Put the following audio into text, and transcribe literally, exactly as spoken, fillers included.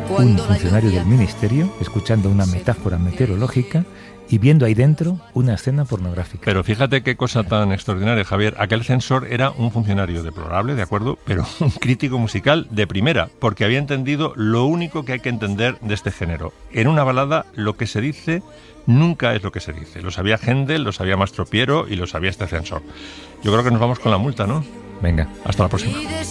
un funcionario del ministerio escuchando una metáfora meteorológica y viendo ahí dentro una escena pornográfica. Pero fíjate qué cosa tan extraordinaria, Javier. Aquel censor era un funcionario deplorable, de acuerdo, pero un crítico musical de primera, porque había entendido lo único que hay que entender de este género. En una balada, lo que se dice nunca es lo que se dice. Lo sabía Händel, lo sabía Mastropiero y lo sabía este censor. Yo creo que nos vamos con la multa, ¿no? Venga. Hasta la próxima.